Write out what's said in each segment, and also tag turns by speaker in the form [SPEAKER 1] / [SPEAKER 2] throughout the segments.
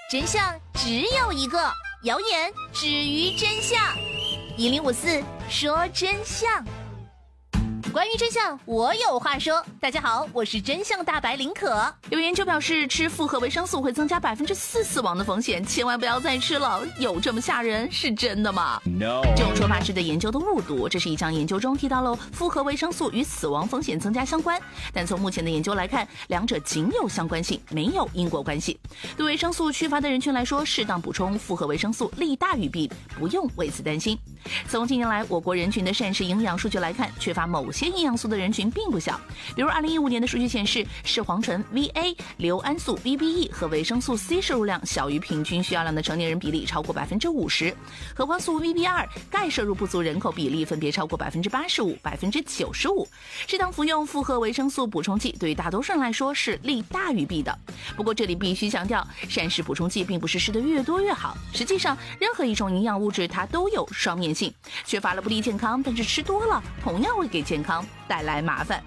[SPEAKER 1] 真相只有一个，谣言止于真相。1054说真相。关于真相，我有话说。大家好，我是真相大白林可。
[SPEAKER 2] 有研究表示，吃复合维生素会增加4%死亡的风险，千万不要再吃了。有这么吓人？是真的吗
[SPEAKER 3] ？No。
[SPEAKER 2] 这种说法是对研究的误读。这是一项研究中提到了复合维生素与死亡风险增加相关，但从目前的研究来看，两者仅有相关性，没有因果关系。对维生素缺乏的人群来说，适当补充复合维生素利大于弊，不用为此担心。从近年来我国人群的膳食营养数据来看，缺乏某些营养素的人群并不小。比如2015年的数据显示，视黄醇 VA、硫胺素 VBE 和维生素 C 摄入量小于平均需要量的成年人比例超过50%，核黄素 VB2、钙摄入不足人口比例分别超过85%、95%。适当服用复合维生素补充剂对于大多数人来说是利大于弊的。不过这里必须强调，膳食补充剂并不是吃得越多越好，实际上任何一种营养物质它都有双面性，缺乏了不利健康，但是吃多了同样会给健康带来麻烦。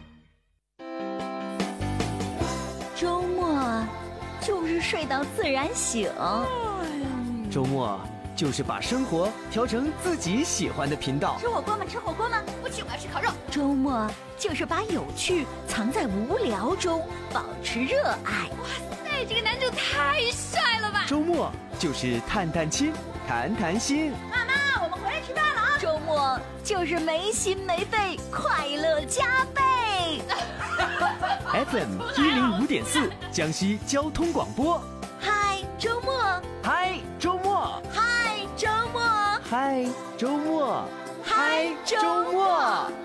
[SPEAKER 4] 周末就是睡到自然醒，
[SPEAKER 5] 周末就是把生活调成自己喜欢的频道。
[SPEAKER 4] 吃火锅吗？吃火锅吗？不去，我要吃烤肉。周末就是把有趣藏在无聊中，保持热爱。
[SPEAKER 1] 哇塞，这个男主太帅了吧！
[SPEAKER 5] 周末就是探探亲，谈谈心。
[SPEAKER 4] 妈妈，我们回来吃饭了啊！周末就是没心没肺，快乐加倍。
[SPEAKER 5] FM 105.4，江西交通广播。
[SPEAKER 4] 嗨，周末！
[SPEAKER 5] 嗨，周末！
[SPEAKER 4] 嗨，周末！
[SPEAKER 5] 嗨，周末！
[SPEAKER 4] 嗨，周末！